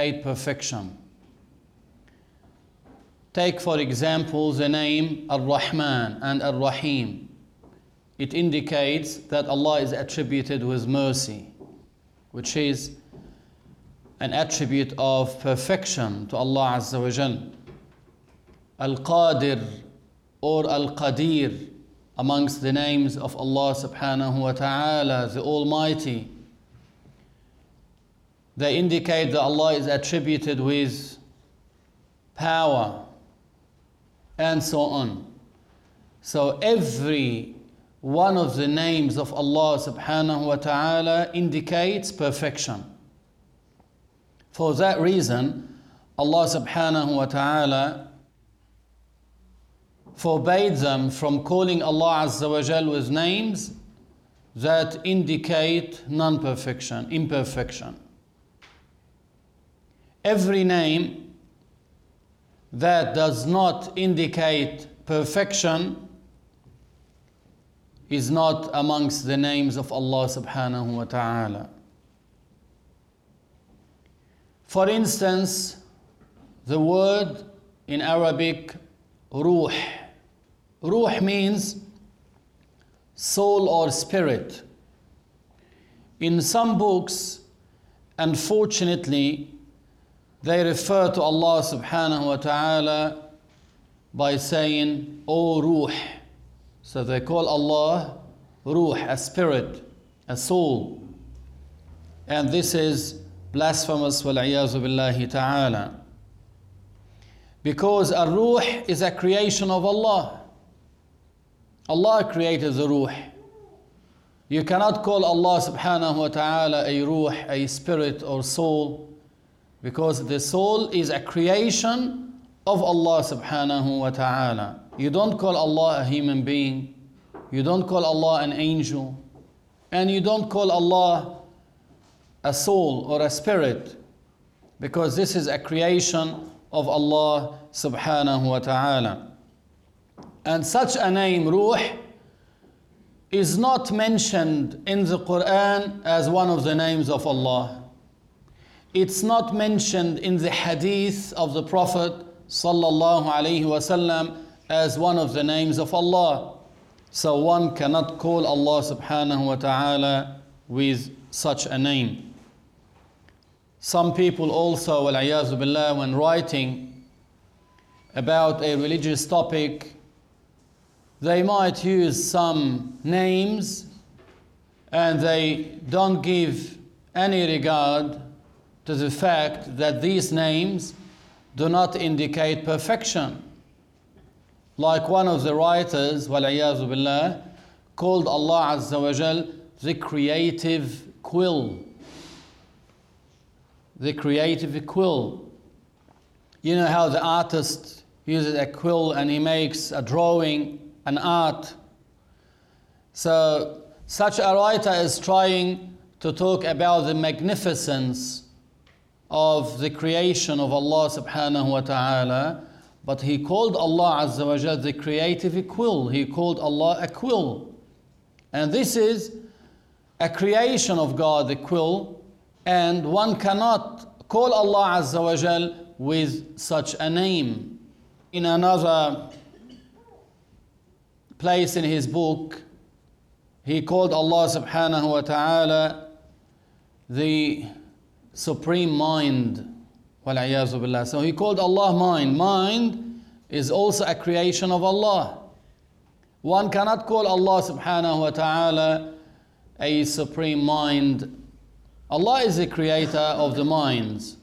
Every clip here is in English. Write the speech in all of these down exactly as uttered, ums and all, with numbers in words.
indicate perfection. Take for example the name Ar-Rahman and Ar-Rahim. It indicates that Allah is attributed with mercy, which is an attribute of perfection to Allah Azza wa Jal. Al-Qadir or Al-Qadir, amongst the names of Allah subhanahu wa ta'ala, the Almighty, they indicate that Allah is attributed with power and so on. So every one of the names of Allah subhanahu wa ta'ala indicates perfection. For that reason, Allah subhanahu wa ta'ala forbade them from calling Allah Azza wa Jal with names that indicate non-perfection, imperfection. Every name that does not indicate perfection is not amongst the names of Allah subhanahu wa ta'ala. For instance, the word in Arabic, ruh. Ruh means soul or spirit. In some books, unfortunately, they refer to Allah subhanahu wa ta'ala by saying, O Ruh. So they call Allah Ruh, a spirit, a soul. And this is blasphemous, wal-'iyazu billahi ta'ala. Because a Ruh is a creation of Allah. Allah created the Ruh. You cannot call Allah subhanahu wa ta'ala a Ruh, a spirit or soul, because the soul is a creation of Allah subhanahu wa ta'ala. You don't call Allah a human being, you don't call Allah an angel, and you don't call Allah a soul or a spirit, because this is a creation of Allah subhanahu wa ta'ala. And such a name, Ruh, is not mentioned in the Quran as one of the names of Allah. It's not mentioned in the hadith of the Prophet sallallahu alaihi wasallam as one of the names of Allah. So one cannot call Allah subhanahu wa ta'ala with such a name. Some people also, wal-'iyazu billah, when writing about a religious topic, they might use some names and they don't give any regard to the fact that these names do not indicate perfection. Like one of the writers, wal-'iyazu billah, called Allah Azza wa Jal the creative quill. The creative quill. You know how the artist uses a quill and he makes a drawing, an art. So such a writer is trying to talk about the magnificence of the creation of Allah subhanahu wa ta'ala, but he called Allah Azza wa Jal the creative quill. He called Allah a quill. And this is a creation of God, the quill, and one cannot call Allah Azza wa Jal with such a name. In another place in his book, he called Allah subhanahu wa ta'ala the supreme mind. Wal-'iyazu billah. So he called Allah mind. Mind is also a creation of Allah. One cannot call Allah subhanahu wa ta'ala a supreme mind. Allah is the creator of the minds.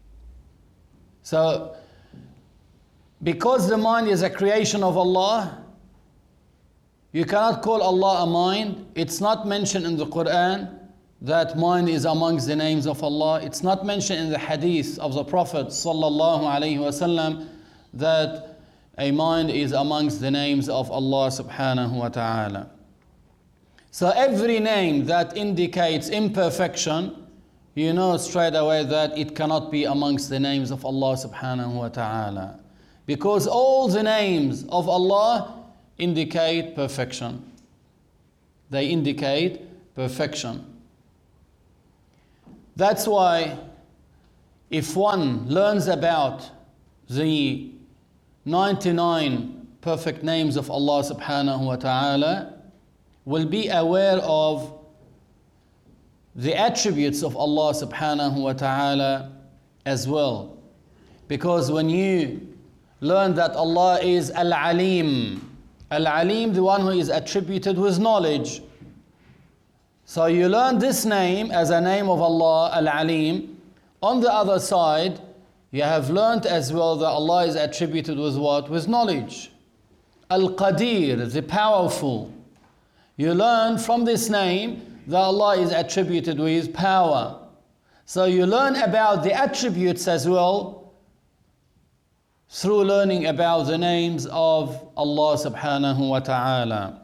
So because the mind is a creation of Allah, you cannot call Allah a mind. It's not mentioned in the Quran that mind is amongst the names of Allah. It's not mentioned in the hadith of the Prophet sallallahu alaihi wasallam that a mind is amongst the names of Allah subhanahu wa ta'ala. So every name that indicates imperfection, you know straight away that it cannot be amongst the names of Allah subhanahu wa ta'ala. Because all the names of Allah indicate perfection. They indicate perfection. That's why if one learns about the ninety-nine perfect names of Allah subhanahu wa ta'ala, will be aware of the attributes of Allah subhanahu wa ta'ala as well. Because when you learn that Allah is Al-Alim, Al-Alim, the one who is attributed with knowledge. So you learn this name as a name of Allah, Al-Alim. On the other side, you have learned as well that Allah is attributed with what? With knowledge. Al-Qadir, the powerful. You learn from this name that Allah is attributed with power. So you learn about the attributes as well through learning about the names of Allah subhanahu wa ta'ala.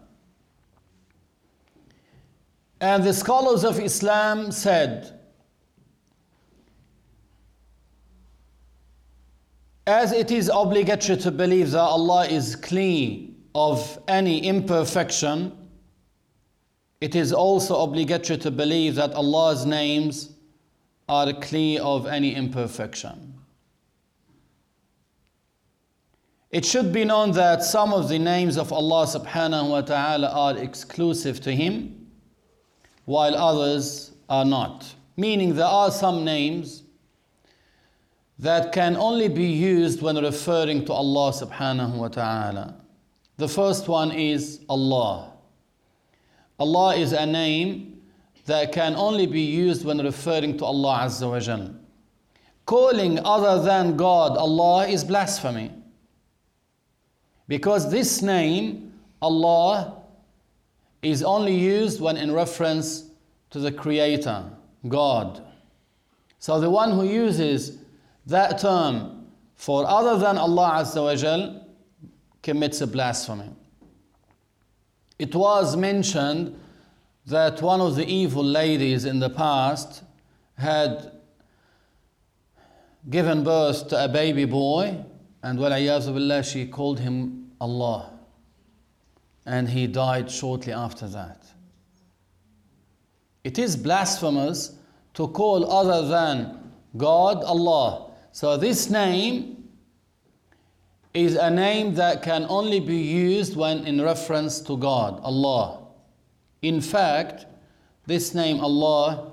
And the scholars of Islam said, as it is obligatory to believe that Allah is clean of any imperfection, it is also obligatory to believe that Allah's names are clean of any imperfection. It should be known that some of the names of Allah subhanahu wa ta'ala are exclusive to Him, while others are not. Meaning there are some names that can only be used when referring to Allah subhanahu wa ta'ala. The first one is Allah. Allah is a name that can only be used when referring to Allah Azza wa Jal. Calling other than God Allah is blasphemy. Because this name, Allah, is only used when in reference to the Creator, God. So the one who uses that term for other than Allah Azza wa Jal commits a blasphemy. It was mentioned that one of the evil ladies in the past had given birth to a baby boy, and wal-iyadhu billah, she called him Allah, and he died shortly after that. It is blasphemous to call other than God Allah. So this name is a name that can only be used when in reference to God, Allah. In fact, this name Allah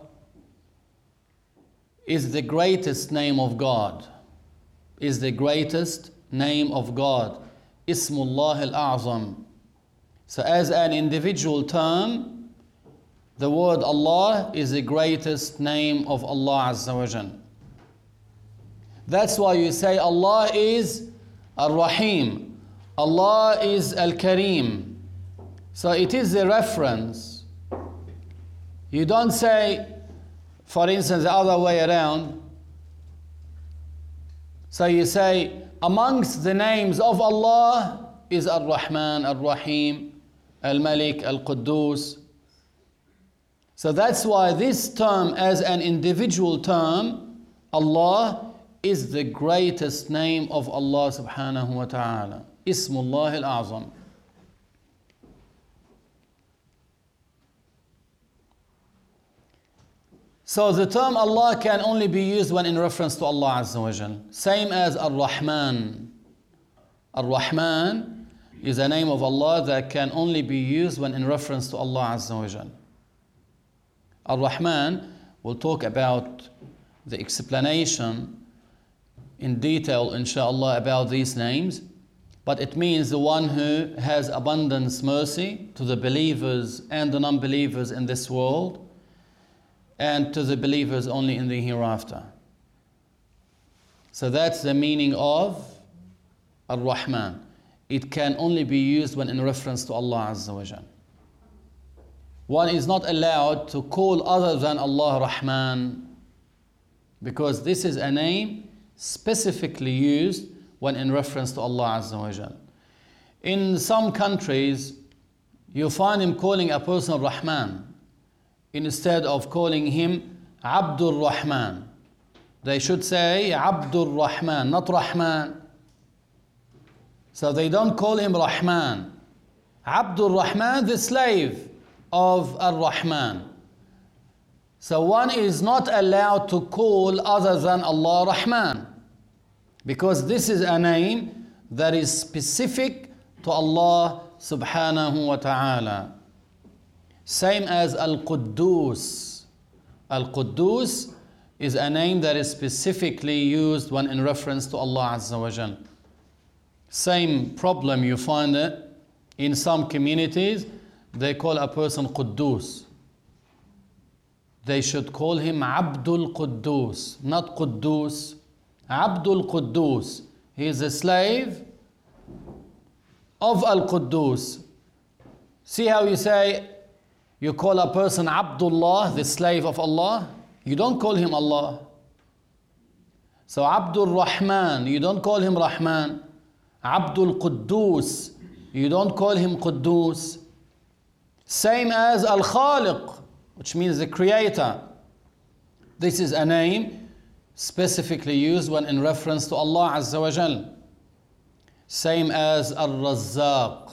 is the greatest name of God, is the greatest name of God, Ismullah al-A'zam. So as an individual term, the word Allah is the greatest name of Allah Azza wa Jal. That's why you say Allah is Ar-Rahim, Allah is Al-Kareem. So it is a reference. You don't say, for instance, the other way around. So you say, amongst the names of Allah is Ar-Rahman, Ar-Rahim, Al-Malik, Al-Quddus. So that's why this term as an individual term, Allah, is the greatest name of Allah subhanahu wa ta'ala. Ismullah al-A'zam. So the term Allah can only be used when in reference to Allah Azza wa Jal. Same as Ar-Rahman. Ar-Rahman is a name of Allah that can only be used when in reference to Allah Azza wa Jal. Ar-Rahman, we'll talk about the explanation in detail, inshallah, about these names. But it means the one who has abundance mercy to the believers and the non-believers in this world, and to the believers only in the hereafter. So that's the meaning of Ar-Rahman. It can only be used when in reference to Allah Azza wa Jal. One is not allowed to call other than Allah Rahman, because this is a name specifically used when in reference to Allah Azza wa Jal. In some countries, you find him calling a person Rahman instead of calling him Abdul Rahman. They should say Abdul Rahman, not Rahman. So they don't call him Rahman. Abdul Rahman, the slave of Ar-Rahman. So one is not allowed to call other than Allah Rahman, because this is a name that is specific to Allah subhanahu wa ta'ala. Same as Al-Quddus. Al-Quddus is a name that is specifically used when in reference to Allah Azza wa Jal. Same problem you find it in some communities. They call a person Quddus. They should call him Abdul Quddus, not Quddus. Abdul Quddus. He is a slave of Al-Quddus. See how you say, you call a person Abdullah, the slave of Allah? You don't call him Allah. So Abdul Rahman, you don't call him Rahman. Abdul Quddus, you don't call him Quddus. Same as Al-Khaliq, which means the creator. This is a name specifically used when in reference to Allah Azza wa Jal. Same as Al-Razzaq,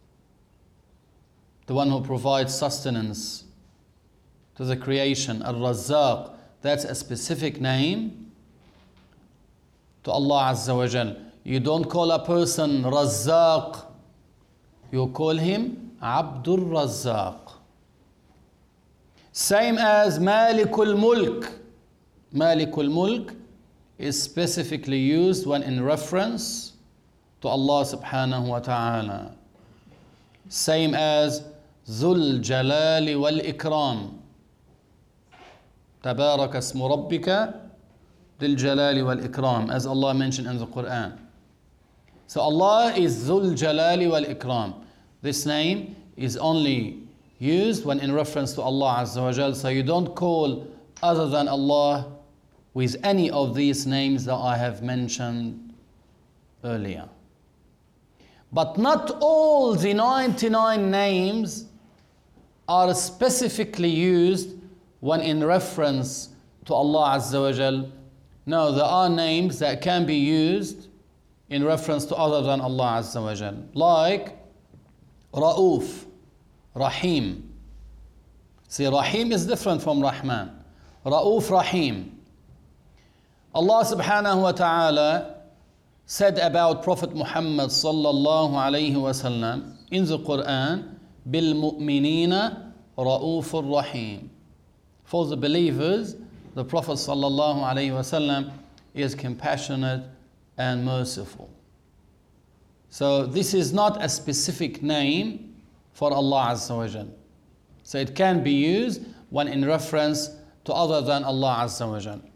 the one who provides sustenance to the creation. Al-Razzaq, that's a specific name to Allah Azza wa Jal. You don't call a person Razzaq, you call him Abdul Razzaq. Same as Malikul Mulk. Malikul Mulk is specifically used when in reference to Allah subhanahu wa ta'ala. Same as Dhul Jalali wal Ikram. Tabarak asmu rabbika Dhul Jalali wal Ikram, as Allah mentioned in the Quran. So Allah is Dhul Jalali wal Ikram. This name is only used when in reference to Allah Azza wa Jal. So you don't call other than Allah with any of these names that I have mentioned earlier. But not all the ninety-nine names are specifically used when in reference to Allah Azza wa Jal. No, there are names that can be used in reference to other than Allah Azza wa Jal. Like Ra'uf, Rahim. See, Rahim is different from Rahman. Ra'uf, Rahim. Allah subhanahu wa ta'ala said about Prophet Muhammad sallallahu alayhi wa sallam in the Quran, Bil mu'minina Ra'ufur Rahim. For the believers, the Prophet sallallahu alayhi wa sallam is compassionate and merciful. So this is not a specific name for Allah Azza wa Jal. So it can be used when in reference to other than Allah Azza wa Jal.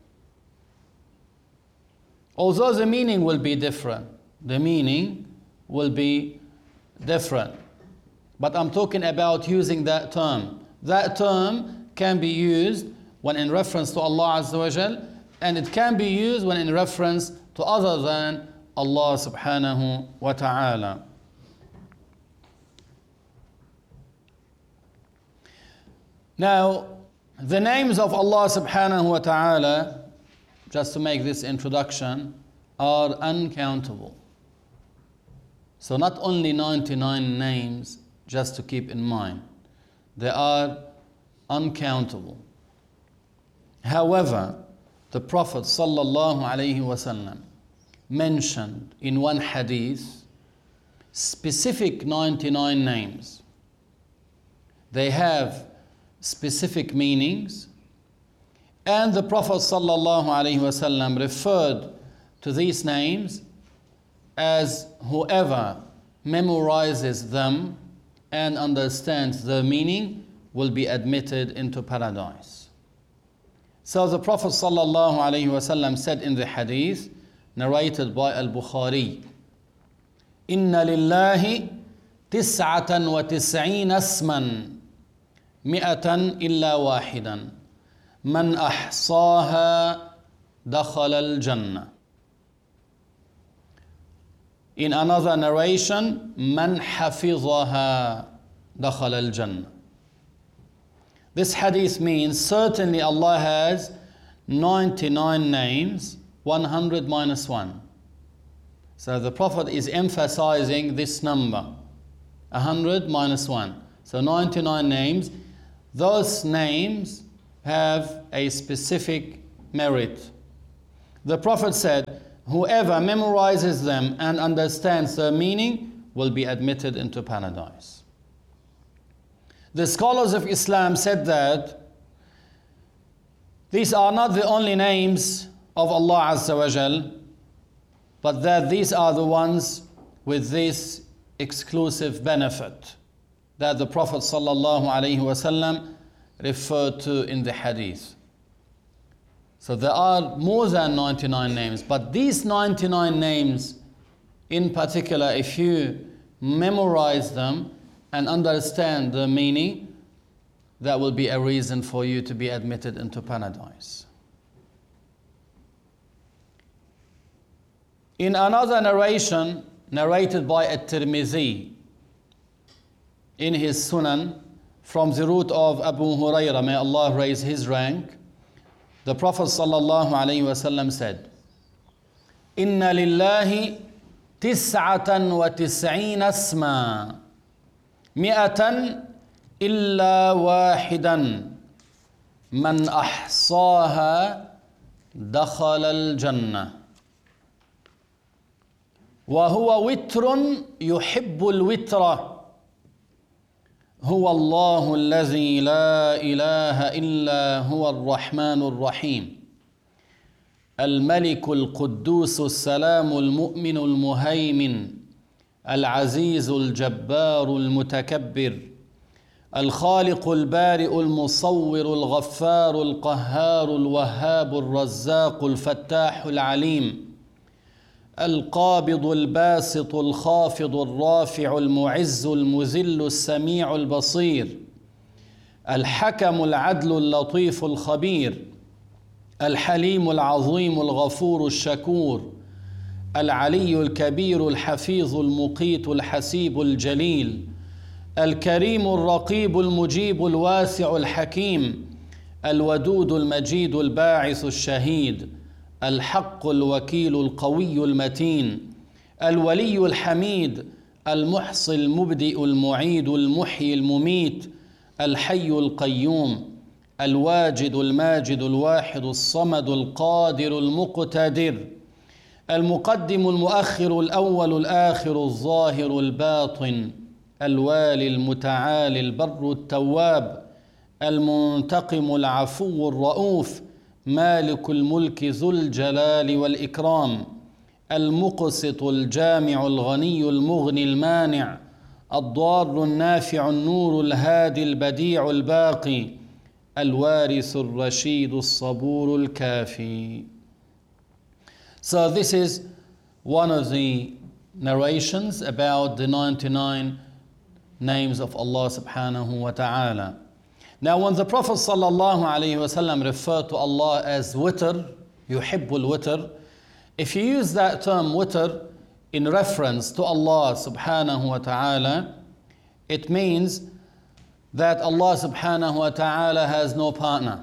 Although the meaning will be different. The meaning will be different. But I'm talking about using that term. That term can be used when in reference to Allah Azza wa Jal, and it can be used when in reference to other than Allah subhanahu wa ta'ala. Now, the names of Allah subhanahu wa ta'ala, just to make this introduction, are uncountable. So not only ninety-nine names, just to keep in mind, they are uncountable. However, the Prophet sallallahu alayhi wa sallam mentioned in one hadith specific ninety-nine names. They have specific meanings, and the Prophet sallallahu alayhi wa sallam referred to these names as whoever memorizes them and understands their meaning will be admitted into paradise. So the Prophet sallallahu alayhi wa sallam said in the hadith narrated by Al-Bukhari, Inna lillahi tis'atan wa tis'een asman mi'atan illa wahidan man ahsaha dakhala al-jannah. In another narration, man hafizaha dakhala al-jannah. This hadith means certainly Allah has ninety-nine names, one hundred minus one. So the Prophet is emphasizing this number, one hundred minus one. So ninety-nine names. Those names have a specific merit. The Prophet said, whoever memorizes them and understands their meaning will be admitted into paradise. The scholars of Islam said that these are not the only names of Allah Azza wa Jal, but that these are the ones with this exclusive benefit that the Prophet sallallahu alaihi wasallam referred to in the hadith. So there are more than ninety-nine names, but these ninety-nine names in particular, if you memorize them and understand the meaning, that will be a reason for you to be admitted into paradise. In another narration, narrated by At-Tirmidhi in his Sunan, from the root of Abu Hurairah, may Allah raise his rank, the Prophet sallallahu alaihi wasallam said, "Inna lillahi tis'atan wa tis'ina asma, mi'atan illa wahidan, man ahsaha dakhala al-jannah. Wa huwa witrun yuhibbul witra. هو الله الذي لا إله إلا هو الرحمن الرحيم الملك القدوس السلام المؤمن المهيمن العزيز الجبار المتكبر الخالق البارئ المصور الغفار القهار الوهاب الرزاق الفتاح العليم القابض الباسط الخافض الرافع المعز المذل السميع البصير الحكم العدل اللطيف الخبير الحليم العظيم الغفور الشكور العلي الكبير الحفيظ المقيت الحسيب الجليل الكريم الرقيب المجيب الواسع الحكيم الودود المجيد الباعث الشهيد الحق الوكيل القوي المتين الولي الحميد المحصي المبدئ المعيد المحيي المميت الحي القيوم الواجد الماجد الواحد الصمد القادر المقتدر المقدم المؤخر الأول الآخر الظاهر الباطن الوالي المتعالي البر التواب المنتقم العفو الرؤوف مالك الملك ذو الجلال والإكرام المقسط الجامع الغني المغني المانع الضار النافع النور الهادي البديع الباقي الوارث الرشيد الصبور الكافي. So this is one of the narrations about the ninety-nine names of Allah subhanahu wa ta'ala. Now when the Prophet sallallahu alaihi wasallam referred to Allah as witr, yuhibbul witr, if you use that term witr in reference to Allah subhanahu wa ta'ala, it means that Allah subhanahu wa ta'ala has no partner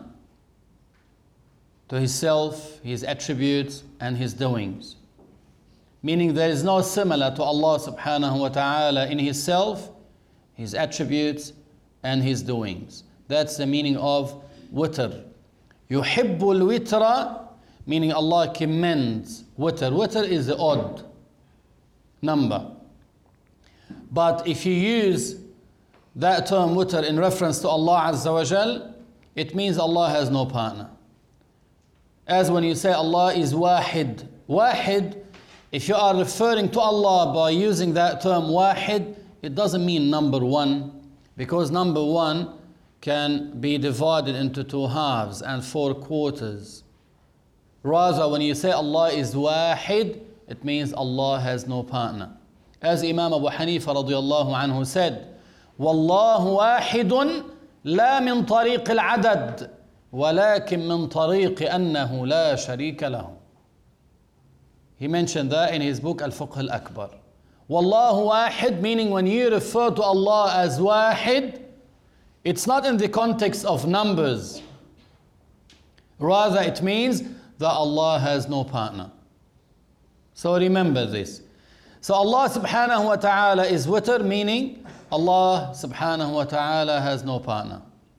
to Himself, His attributes and His doings. Meaning there is no similar to Allah subhanahu wa ta'ala in His self, His attributes and His doings. That's the meaning of witr. Yuhibbul witra, meaning Allah commends witr. Witr is the odd number. But if you use that term witr in reference to Allah Azza wa Jal, it means Allah has no partner. As when you say Allah is wahid. Wahid, if you are referring to Allah by using that term wahid, it doesn't mean number one, because number one can be divided into two halves and four quarters. Rather, when you say Allah is wahid, it means Allah has no partner. As Imam Abu Hanifa radiyallahu anhu said, Wallahu wahidun la min tariq al-adad, walakin min tariq annahu la sharika lahu. He mentioned that in his book Al-Fiqh Al-Akbar. Wallahu wahid, meaning when you refer to Allah as wahid, it's not in the context of numbers. Rather, it means that Allah has no partner. So remember this. So Allah subhanahu wa ta'ala is witr, meaning Allah subhanahu wa ta'ala has no partner.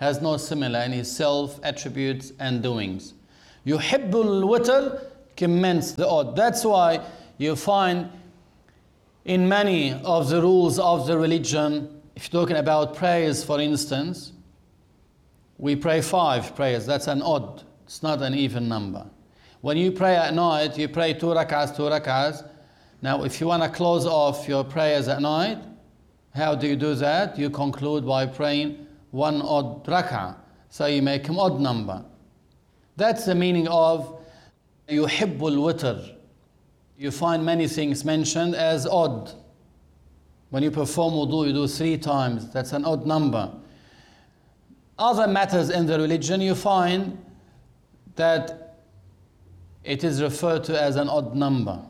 has no similar in his self, attributes and doings. Yuhibbul witr commends the odd. That's why you find in many of the rules of the religion, if you're talking about prayers for instance, we pray five prayers, that's an odd, it's not an even number. When you pray at night, you pray two rak'ahs, two rak'ahs. Now if you want to close off your prayers at night, how do you do that? You conclude by praying one odd rak'ah, so you make an odd number. That's the meaning of yuhibbul witr. You find many things mentioned as odd. When you perform wudu, you do three times. That's an odd number. Other matters in the religion, you find that it is referred to as an odd number.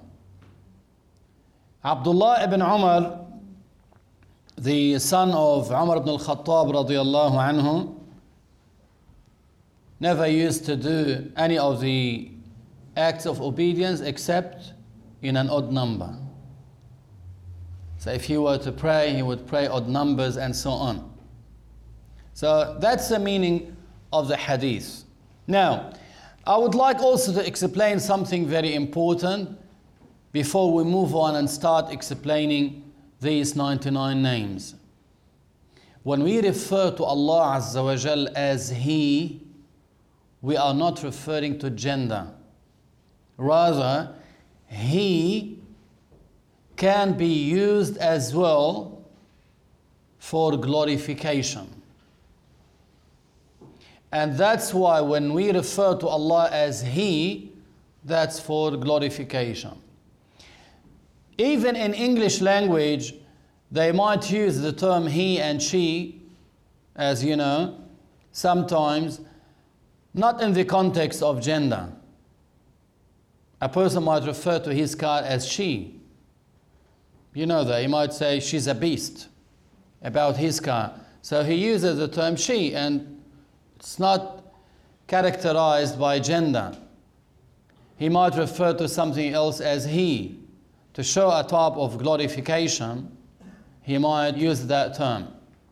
Abdullah ibn Umar, the son of Umar ibn al-Khattab radiyallahu anhu, never used to do any of the acts of obedience except in an odd number. So if he were to pray, he would pray odd numbers and so on. So that's the meaning of the hadith. Now, I would like also to explain something very important before we move on and start explaining these ninety-nine names. When we refer to Allah Azza wa Jal as He, we are not referring to gender. Rather, He can be used as well for glorification. And that's why when we refer to Allah as He, that's for glorification. Even in English language, they might use the term he and she, as you know, sometimes, not in the context of gender. A person might refer to his car as she. You know that, he might say she's a beast about his car. So he uses the term she, and it's not characterized by gender. He might refer to something else as he. To show a type of glorification, he might use that term.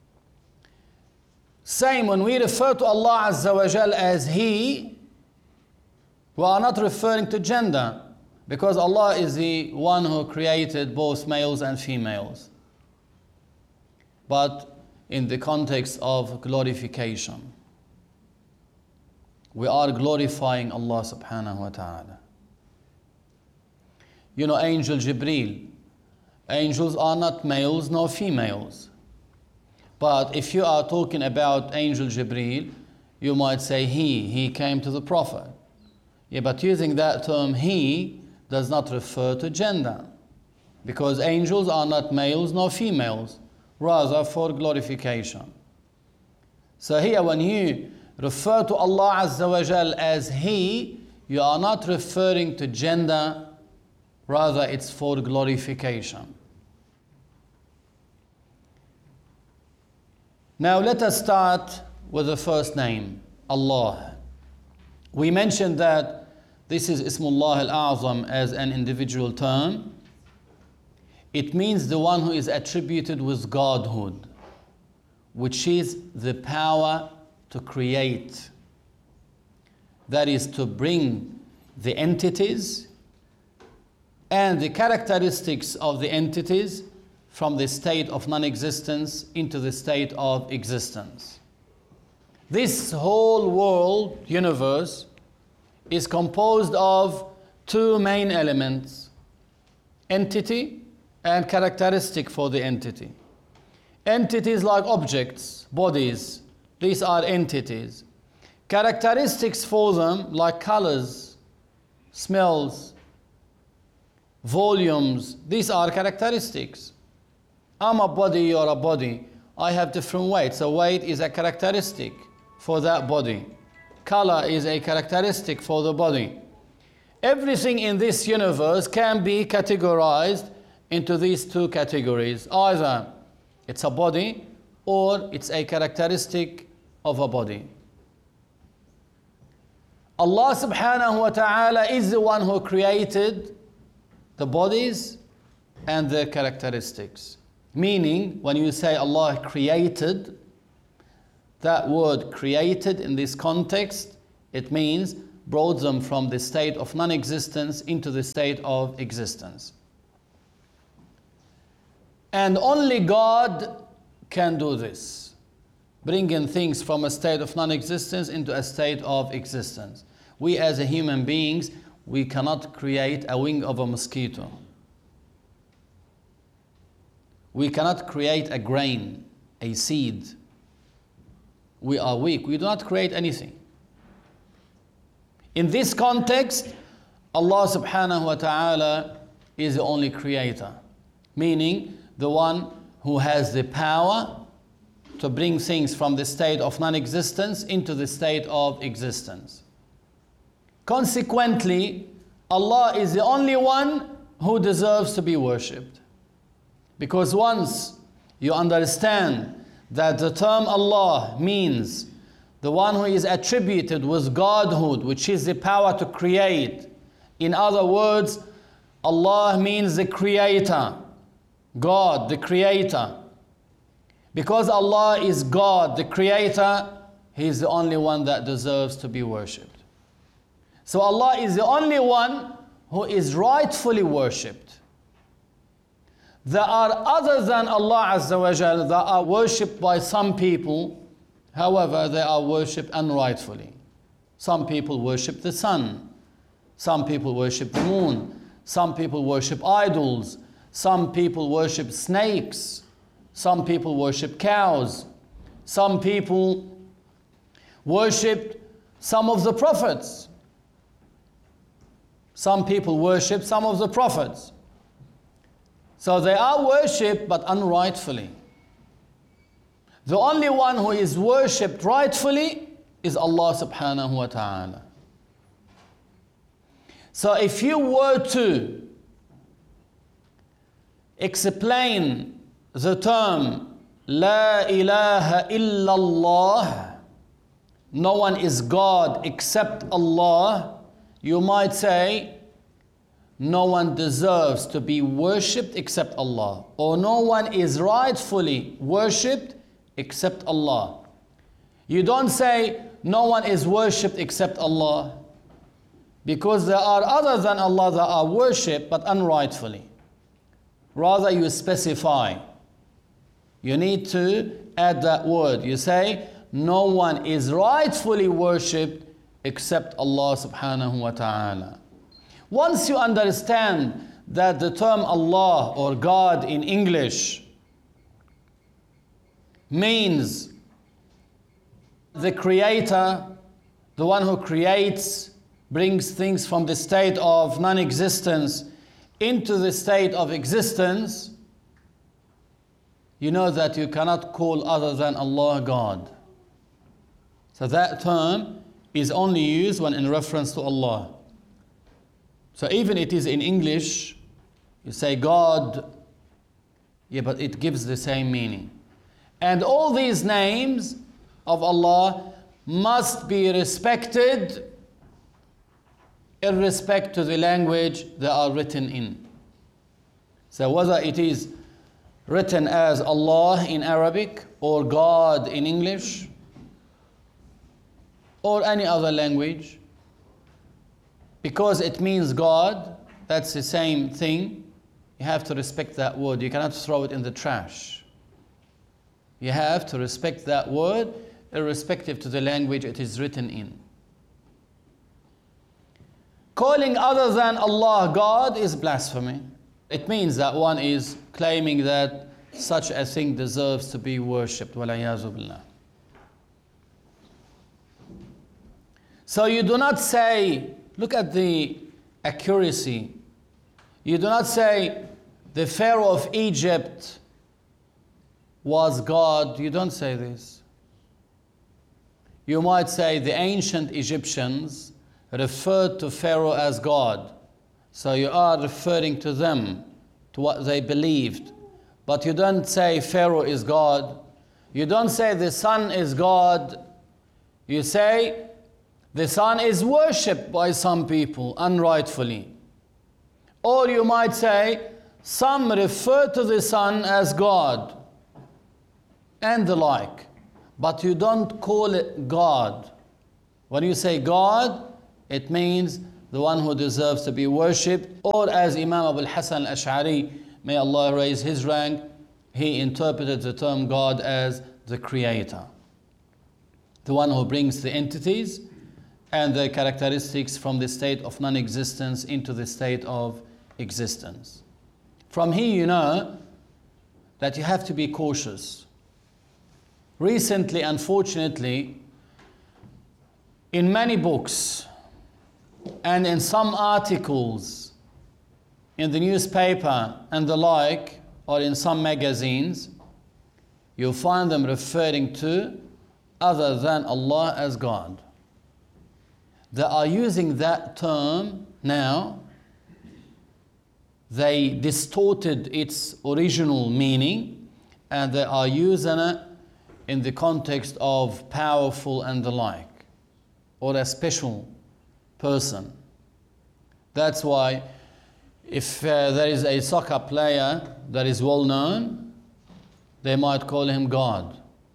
Same, when we refer to Allah Azza wa Jal as He, we are not referring to gender, because Allah is the one who created both males and females, but in the context of glorification. We are glorifying Allah subhanahu wa ta'ala. You know, Angel Jibreel. Angels are not males nor females. But if you are talking about Angel Jibreel, you might say he, he came to the Prophet. Yeah, but using that term he does not refer to gender, because angels are not males nor females, rather for glorification. So here when you refer to Allah Azza wa Jal as He, you are not referring to gender, rather it's for glorification. Now let us start with the first name, Allah. We mentioned that this is Ismullah al-A'zam as an individual term. It means the one who is attributed with Godhood, which is the power to create. That is to bring the entities and the characteristics of the entities from the state of non-existence into the state of existence. This whole world, universe, is composed of two main elements: entity and characteristic for the entity. Entities like objects, bodies, these are entities. Characteristics for them like colors, smells, volumes, these are characteristics. I'm a body, you're a body. I have different weights. So weight is a characteristic for that body. Color is a characteristic for the body. Everything in this universe can be categorized into these two categories. Either it's a body or it's a characteristic of a body. Allah subhanahu wa ta'ala is the one who created the bodies and their characteristics. Meaning, when you say Allah created, That word created in this context, it means brought them from the state of non-existence into the state of existence. And only God can do this, bringing things from a state of non-existence into a state of existence. We as a human beings, we cannot create a wing of a mosquito. We cannot create a grain, a seed. We are weak. We do not create anything. In this context, Allah subhanahu wa ta'ala is the only creator, meaning the one who has the power to bring things from the state of non-existence into the state of existence. Consequently, Allah is the only one who deserves to be worshipped. Because once you understand that the term Allah means the one who is attributed with Godhood, which is the power to create. In other words, Allah means the creator, God, the creator. Because Allah is God, the creator, He is the only one that deserves to be worshipped. So Allah is the only one who is rightfully worshipped. There are other than Allah Azza wa Jal that are worshipped by some people. However, they are worshipped unrightfully. Some people worship the sun. Some people worship the moon. Some people worship idols. Some people worship snakes. Some people worship cows. Some people worship some of the prophets. Some people worship some of the prophets. So they are worshipped, but unrightfully. The only one who is worshipped rightfully is Allah subhanahu wa ta'ala. So if you were to explain the term La ilaha illallah, no one is God except Allah, you might say, no one deserves to be worshipped except Allah, or no one is rightfully worshipped except Allah. You don't say no one is worshipped except Allah, because there are other than Allah that are worshipped but unrightfully. Rather, you specify. You need to add that word. You say no one is rightfully worshipped except Allah subhanahu wa ta'ala. Once you understand that the term Allah or God in English means the creator, the one who creates, brings things from the state of non-existence into the state of existence, you know that you cannot call other than Allah God. So that term is only used when in reference to Allah. So even it is in English, you say God, yeah, but it gives the same meaning. And all these names of Allah must be respected in respect to the language they are written in. So whether it is written as Allah in Arabic or God in English or any other language, because it means God, that's the same thing, you have to respect that word. You cannot throw it in the trash. You have to respect that word irrespective to the language it is written in. Calling other than Allah God is blasphemy. It means that one is claiming that such a thing deserves to be worshipped. Wal-'iyāzu billah. So you do not say, look at the accuracy. You do not say the Pharaoh of Egypt was God. You don't say this. You might say the ancient Egyptians referred to Pharaoh as God. So you are referring to them, to what they believed. But you don't say Pharaoh is God. You don't say the sun is God. You say the sun is worshipped by some people unrightfully. Or you might say some refer to the sun as God and the like. but you don't call it God. When you say God, it means the one who deserves to be worshipped, or as Imam Abu al-Hasan al-Ash'ari, may Allah raise his rank, he interpreted the term God as the creator, the one who brings the entities and their characteristics from the state of non-existence into the state of existence. From here you know that you have to be cautious. Recently, unfortunately, in many books and in some articles in the newspaper and the like, or in some magazines, you'll find them referring to other than Allah as God. They are using that term now. They distorted its original meaning and they are using it in the context of powerful and the like, or a special person. That's why if uh, there is a soccer player that is well known, they might call him God.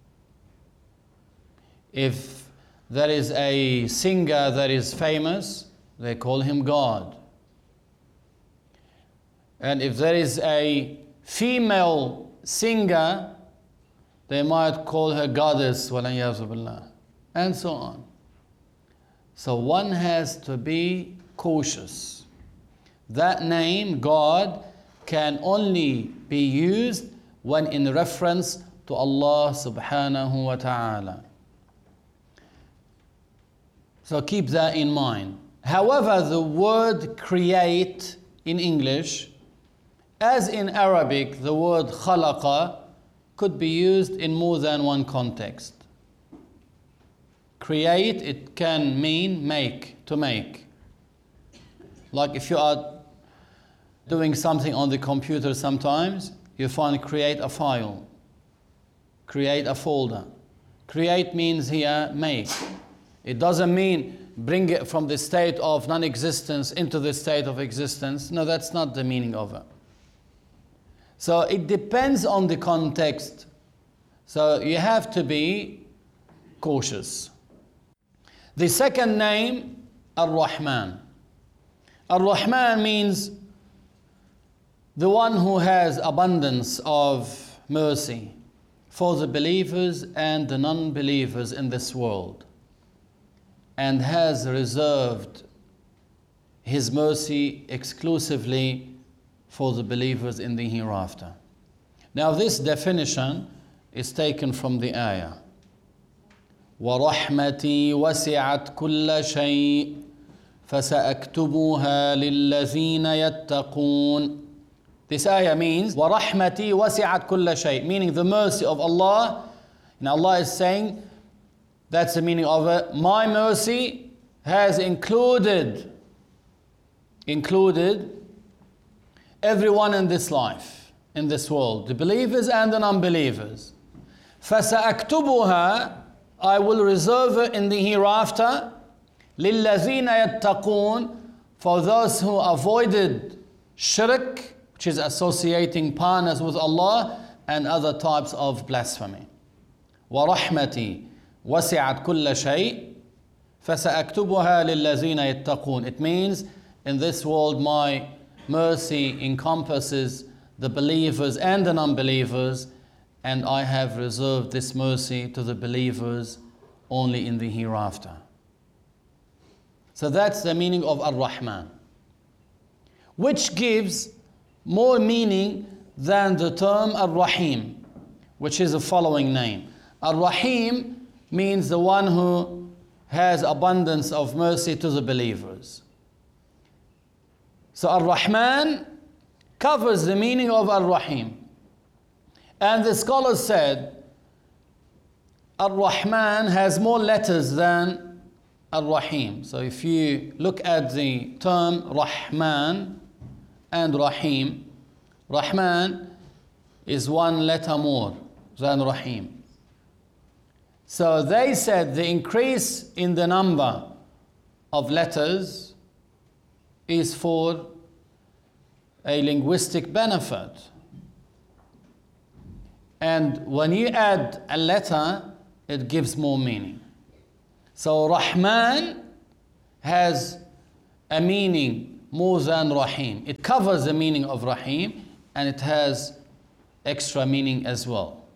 If there is a singer that is famous, they call him God. And if there is a female singer, they might call her goddess, and so on. So one has to be cautious. That name, God, can only be used when in reference to Allah subhanahu wa ta'ala. So keep that in mind. However, the word create in English, as in Arabic, the word khalaqa could be used in more than one context. Create, it can mean make, to make. Like if you are doing something on the computer sometimes, you find create a file, create a folder. Create means here make. It doesn't mean bring it from the state of non-existence into the state of existence. No, that's not the meaning of it. So it depends on the context. So you have to be cautious. The second name, Ar-Rahman. Ar-Rahman means the one who has abundance of mercy for the believers and the non-believers in this world, and has reserved his mercy exclusively for the believers in the hereafter. Now this definition is taken from the ayah. وَرَحْمَتِي وَسِعَتْ كُلَّ شَيْءٍ فَسَأَكْتُبُهَا لِلَّذِينَ يَتَّقُونَ. This ayah means وَرَحْمَتِي وَسِعَتْ كُلَّ شَيْءٍ, meaning the mercy of Allah. And Allah is saying, that's the meaning of it, my mercy has included, included everyone in this life, in this world, the believers and the non-believers. فَسَأَكْتُبُهَا, I will reserve it in the hereafter, لِلَّذِينَ يَتَّقُونَ, for those who avoided shirk, which is associating partners with Allah, and other types of blasphemy. وَرَحْمَتِي وَسِعَتْ كُلَّ شَيْءٍ فَسَأَكْتُبُهَا لِلَّذِينَ يَتَّقُونَ. It means, in this world my mercy encompasses the believers and the non-believers, and I have reserved this mercy to the believers only in the hereafter. So that's the meaning of Ar-Rahman, which gives more meaning than the term Ar-Rahim, which is the following name. Ar-Rahim means the one who has abundance of mercy to the believers. So Ar-Rahman covers the meaning of Ar-Rahim. And the scholars said Ar-Rahman has more letters than Ar-Rahim. So if you look at the term Rahman and Rahim, Rahman is one letter more than Rahim. So they said the increase in the number of letters is for a linguistic benefit. And when you add a letter it gives more meaning. So Rahman has a meaning more than Rahim. It covers the meaning of Rahim, and it has extra meaning as well.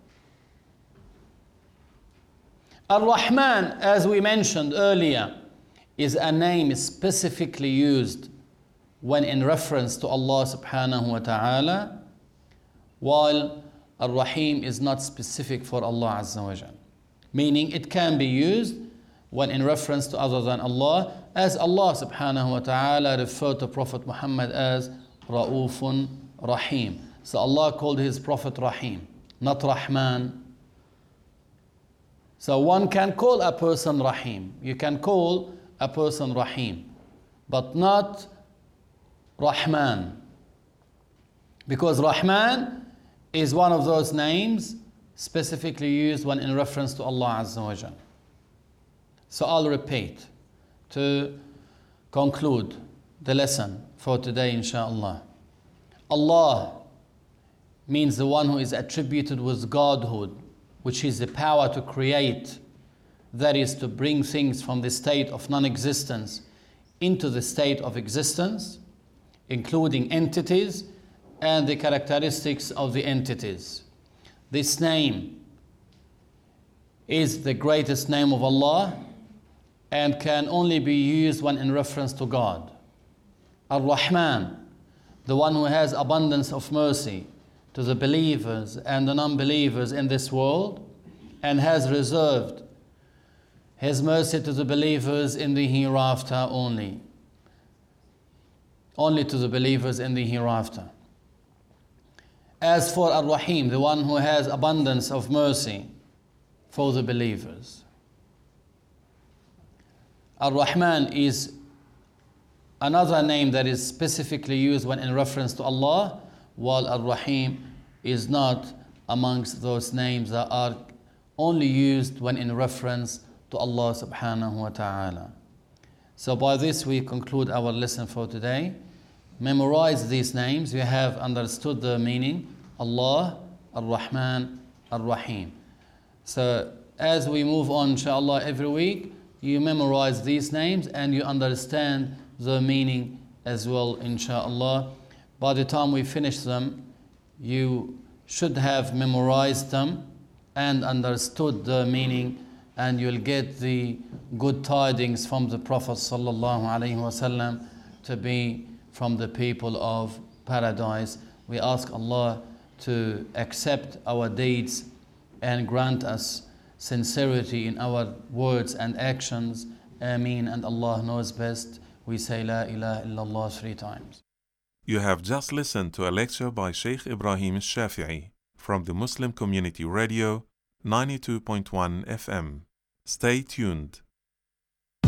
Ar-Rahman, as we mentioned earlier, is a name specifically used when in reference to Allah subhanahu wa ta'ala, while Ar-Rahim is not specific for Allah Azza wa Jal. Meaning it can be used when in reference to other than Allah, as Allah subhanahu wa ta'ala referred to Prophet Muhammad as Ra'ufun Rahim. So Allah called his Prophet Rahim, not Rahman. So one can call a person Rahim. You can call a person Rahim, but not Rahman. Because Rahman is one of those names specifically used when in reference to Allah Azza wa Jal. So I'll repeat to conclude the lesson for today, inshallah. Allah means the one who is attributed with Godhood, which is the power to create, that is to bring things from the state of non-existence into the state of existence, including entities and the characteristics of the entities. This name is the greatest name of Allah and can only be used when in reference to God. Ar-Rahman, the one who has abundance of mercy to the believers and the non-believers in this world, and has reserved his mercy to the believers in the hereafter only. Only to the believers in the hereafter. As for Ar-Rahim, the one who has abundance of mercy for the believers. Ar-Rahman is another name that is specifically used when in reference to Allah, while Ar-Rahim is not amongst those names that are only used when in reference to Allah subhanahu wa ta'ala. So by this we conclude our lesson for today. Memorize these names. You have understood the meaning. Allah, Ar-Rahman, Ar-Rahim. So as we move on, inshallah, every week, you memorize these names and you understand the meaning as well, inshallah. By the time we finish them, you should have memorized them and understood the meaning, and you'll get the good tidings from the Prophet sallallahu alaihi wasallam to be from the people of paradise. We ask Allah to accept our deeds and grant us sincerity in our words and actions. Ameen. And Allah knows best. We say La ilaha illallah three times. You have just listened to a lecture by Sheikh Ibrahim Al-Shafi'i from the Muslim Community Radio ninety-two point one F M. Stay tuned.